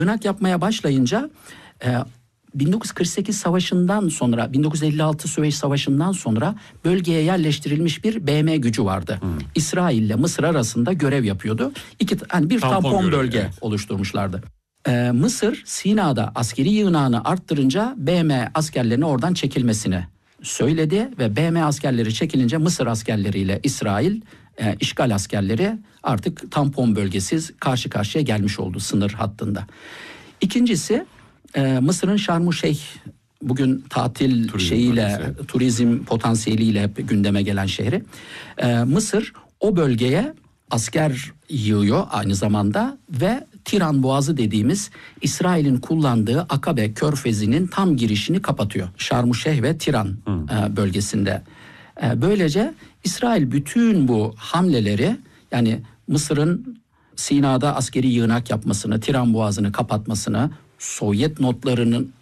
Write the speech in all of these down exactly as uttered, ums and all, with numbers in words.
Sığınak yapmaya başlayınca e, bin dokuz yüz kırk sekiz Savaşı'ndan sonra, bin dokuz yüz elli altı Süveyş Savaşı'ndan sonra bölgeye yerleştirilmiş bir B M gücü vardı. Hmm. İsrail ile Mısır arasında görev yapıyordu. İki, hani bir tampon, tampon görev, bölge evet. oluşturmuşlardı. Ee, Mısır Sina'da askeri yığınağını arttırınca B M askerlerine oradan çekilmesini söyledi ve B M askerleri çekilince Mısır askerleriyle İsrail e, işgal askerleri artık tampon bölgesiz karşı karşıya gelmiş oldu sınır hattında. İkincisi e, Mısır'ın Şarm-ı Şeyh, bugün tatil turizm şeyiyle bölgesi. turizm potansiyeliyle hep gündeme gelen şehri. E, Mısır o bölgeye asker yığıyor aynı zamanda ve Tiran Boğazı dediğimiz İsrail'in kullandığı Akabe Körfezi'nin tam girişini kapatıyor. Şarm-ı Şeyh ve Tiran e, bölgesinde. E, böylece İsrail bütün bu hamleleri, yani Mısır'ın Sina'da askeri yığınak yapmasını, Tiran Boğazı'nı kapatmasını, Sovyet notlarının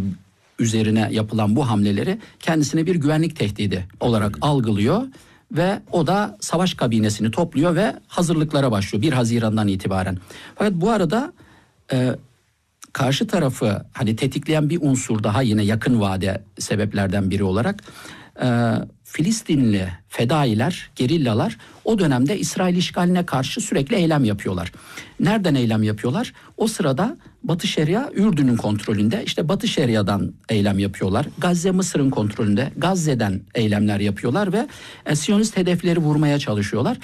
üzerine yapılan bu hamleleri kendisine bir güvenlik tehdidi olarak algılıyor. Ve o da savaş kabinesini topluyor ve hazırlıklara başlıyor bir Haziran'dan itibaren. Fakat bu arada e, karşı tarafı hani tetikleyen bir unsur daha, yine yakın vade sebeplerden biri olarak e, Filistinli fedailer, gerillalar o dönemde İsrail işgaline karşı sürekli eylem yapıyorlar. Nereden eylem yapıyorlar? O sırada Batı Şeria Ürdün'ün kontrolünde, işte Batı Şeria'dan eylem yapıyorlar. Gazze Mısır'ın kontrolünde, Gazze'den eylemler yapıyorlar ve e, Siyonist hedefleri vurmaya çalışıyorlar.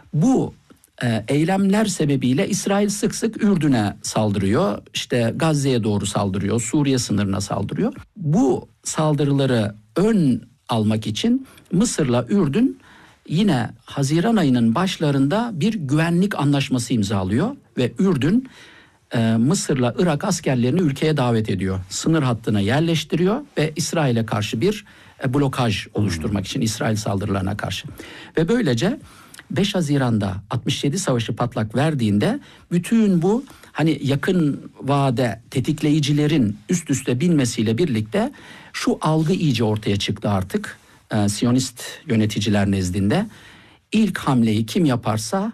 Bu e, eylemler sebebiyle İsrail sık sık Ürdün'e saldırıyor, işte Gazze'ye doğru saldırıyor, Suriye sınırına saldırıyor. Bu saldırıları ön almak için Mısır'la Ürdün yine Haziran ayının başlarında bir güvenlik anlaşması imzalıyor ve Ürdün e, Mısır'la Irak askerlerini ülkeye davet ediyor. Sınır hattına yerleştiriyor ve İsrail'e karşı bir e, blokaj oluşturmak için, İsrail saldırılarına karşı. Ve böylece beş Haziran'da altmış yedi Savaşı patlak verdiğinde bütün bu hani yakın vade tetikleyicilerin üst üste binmesiyle birlikte şu algı iyice ortaya çıktı artık e, Siyonist yöneticiler nezdinde. İlk hamleyi kim yaparsa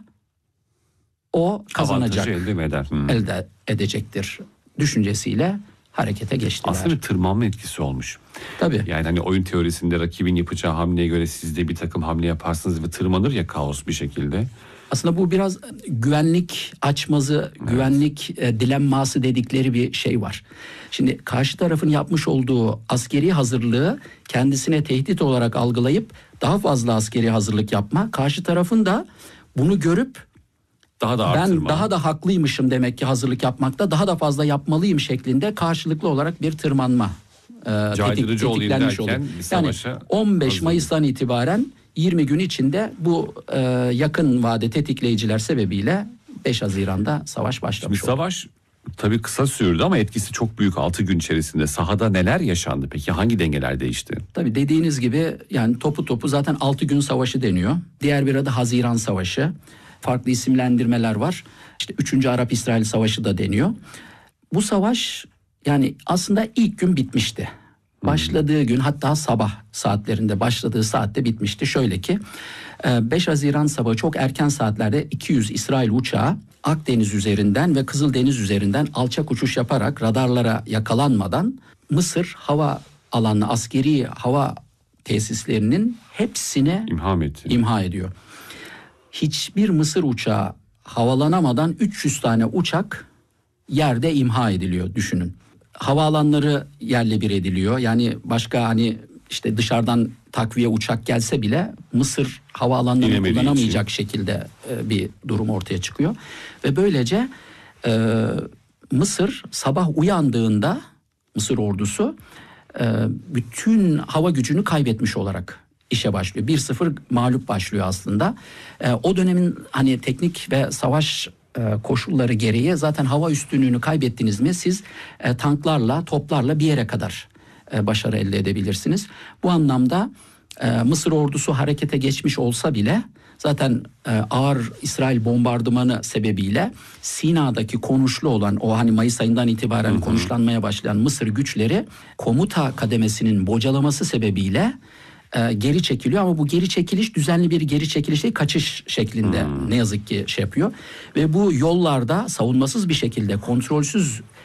o kazanacak, elde mi eder? Hmm. elde edecektir düşüncesiyle harekete geçtiler. Aslında bir tırmanma etkisi olmuş. Tabii. Yani hani oyun teorisinde rakibin yapacağı hamleye göre siz de bir takım hamle yaparsınız ve tırmanır ya kaos bir şekilde. Aslında bu biraz güvenlik açmazı, evet. güvenlik e, dilemması dedikleri bir şey var. Şimdi karşı tarafın yapmış olduğu askeri hazırlığı kendisine tehdit olarak algılayıp daha fazla askeri hazırlık yapma. Karşı tarafın da bunu görüp daha da ben daha da haklıymışım demek ki hazırlık yapmakta, daha da fazla yapmalıyım şeklinde karşılıklı olarak bir tırmanma e, tetik, tetiklenmiş oldu. Yani on beş Mayıs'tan itibaren yirmi gün içinde bu e, yakın vade tetikleyiciler sebebiyle beş Haziran'da savaş başlamış Şimdi oldu. Savaş tabii kısa sürdü ama etkisi çok büyük. altı gün içerisinde sahada neler yaşandı peki? Hangi dengeler değişti? Tabii dediğiniz gibi yani topu topu zaten altı gün savaşı deniyor. Diğer bir adı Haziran Savaşı. Farklı isimlendirmeler var. İşte üçüncü Arap-İsrail Savaşı da deniyor. Bu savaş yani aslında ilk gün bitmişti. Başladığı gün, hatta sabah saatlerinde başladığı saatte bitmişti. Şöyle ki beş Haziran sabahı çok erken saatlerde iki yüz İsrail uçağı Akdeniz üzerinden ve Kızıldeniz üzerinden alçak uçuş yaparak radarlara yakalanmadan Mısır hava alanı, askeri hava tesislerinin hepsine imha etti. imha ediyor. Hiçbir Mısır uçağı havalanamadan üç yüz tane uçak yerde imha ediliyor, düşünün. Havaalanları yerle bir ediliyor. Yani başka hani işte dışarıdan takviye uçak gelse bile Mısır havaalanlarını kullanamayacak için. şekilde bir durum ortaya çıkıyor. Ve böylece e, Mısır sabah uyandığında Mısır ordusu e, bütün hava gücünü kaybetmiş olarak işe başlıyor. bir sıfır mağlup başlıyor aslında. E, o dönemin hani teknik ve savaş koşulları gereği zaten hava üstünlüğünü kaybettiniz mi siz e, tanklarla, toplarla bir yere kadar e, başarı elde edebilirsiniz. Bu anlamda e, Mısır ordusu harekete geçmiş olsa bile zaten e, ağır İsrail bombardımanı sebebiyle Sina'daki konuşlu olan o hani Mayıs ayından itibaren hı hı. konuşlanmaya başlayan Mısır güçleri komuta kademesinin bocalaması sebebiyle e, geri çekiliyor ama bu geri çekiliş düzenli bir geri çekiliş değil, kaçış şeklinde Hmm. ne yazık ki şey yapıyor. Ve bu yollarda savunmasız bir şekilde kontrolsüz